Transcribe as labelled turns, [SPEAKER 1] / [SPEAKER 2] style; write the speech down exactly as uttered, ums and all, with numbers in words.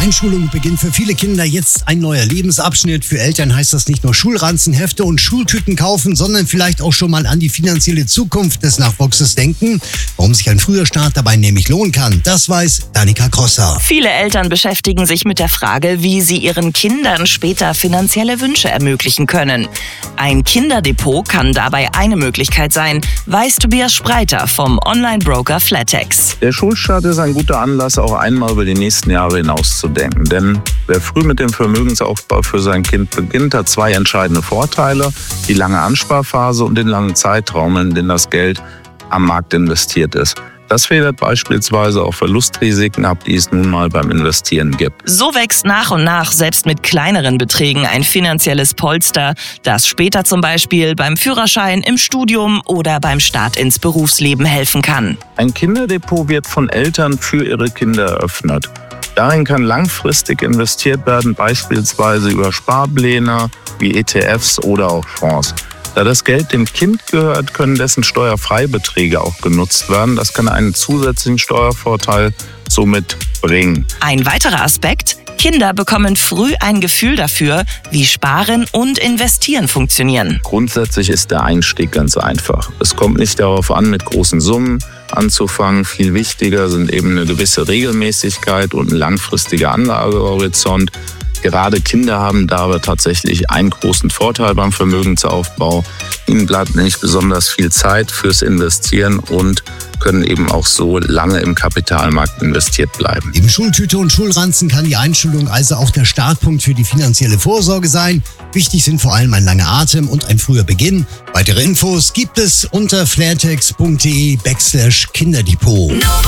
[SPEAKER 1] Einschulung beginnt für viele Kinder jetzt ein neuer Lebensabschnitt. Für Eltern heißt das nicht nur Schulranzen, Hefte und Schultüten kaufen, sondern vielleicht auch schon mal an die finanzielle Zukunft des Nachwuchses denken. Warum sich ein früher Start dabei nämlich lohnen kann, das weiß Danica Crosser.
[SPEAKER 2] Viele Eltern beschäftigen sich mit der Frage, wie sie ihren Kindern später finanzielle Wünsche ermöglichen können. Ein Kinderdepot kann dabei eine Möglichkeit sein, weiß Tobias Spreiter vom Online-Broker Flatex.
[SPEAKER 3] Der Schulstart ist ein guter Anlass, auch einmal über die nächsten Jahre hinauszudenken. Denn wer früh mit dem Vermögensaufbau für sein Kind beginnt, hat zwei entscheidende Vorteile: die lange Ansparphase und den langen Zeitraum, in den das Geld am Markt investiert ist. Das federt beispielsweise auch Verlustrisiken ab, die es nun mal beim Investieren gibt.
[SPEAKER 2] So wächst nach und nach selbst mit kleineren Beträgen ein finanzielles Polster, das später zum Beispiel beim Führerschein, im Studium oder beim Start ins Berufsleben helfen kann.
[SPEAKER 3] Ein Kinderdepot wird von Eltern für ihre Kinder eröffnet. Darin kann langfristig investiert werden, beispielsweise über Sparpläne wie E T Fs oder auch Fonds. Da das Geld dem Kind gehört, können dessen Steuerfreibeträge auch genutzt werden. Das kann einen zusätzlichen Steuervorteil somit bringen.
[SPEAKER 2] Ein weiterer Aspekt: Kinder bekommen früh ein Gefühl dafür, wie Sparen und Investieren funktionieren.
[SPEAKER 3] Grundsätzlich ist der Einstieg ganz einfach. Es kommt nicht darauf an, mit großen Summen anzufangen. Viel wichtiger sind eben eine gewisse Regelmäßigkeit und ein langfristiger Anlagehorizont. Gerade Kinder haben dabei tatsächlich einen großen Vorteil beim Vermögensaufbau. Ihnen bleibt nicht besonders viel Zeit fürs Investieren und können eben auch so lange im Kapitalmarkt investiert bleiben.
[SPEAKER 1] Neben Schultüte und Schulranzen kann die Einschulung also auch der Startpunkt für die finanzielle Vorsorge sein. Wichtig sind vor allem ein langer Atem und ein früher Beginn. Weitere Infos gibt es unter flatex punkt de backslash Kinderdepot.